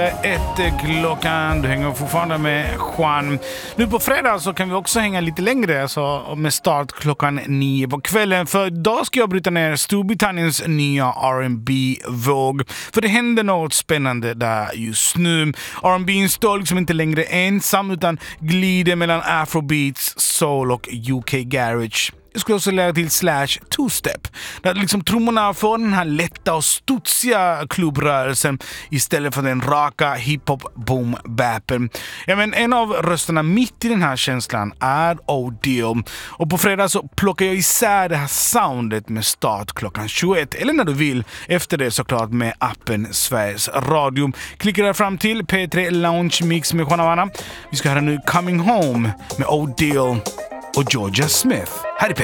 Klockan, du hänger fortfarande med Juan. Nu på fredag så kan vi också hänga lite längre, alltså med start klockan 9 på kvällen. För idag ska jag bryta ner Storbritanniens nya R&B-våg. För det händer något spännande där just nu. R&B står liksom inte längre ensam utan glider mellan afrobeats, soul och UK garage. Jag skulle också lägga till /2-step. Där liksom trummorna får den här lätta och studsiga klubbrörelsen istället för den raka hiphop-boom-bappen. Ja, men en av rösterna mitt i den här känslan är O'Deal. Och på fredag så plockar jag isär det här soundet med start klockan 21. Eller när du vill. Efter det såklart med appen Sveriges Radio. Klicka där fram till P3 Lounge Mix med Juan Havana. Vi ska höra nu Coming Home med O'Deal och Georgia Smith. Här är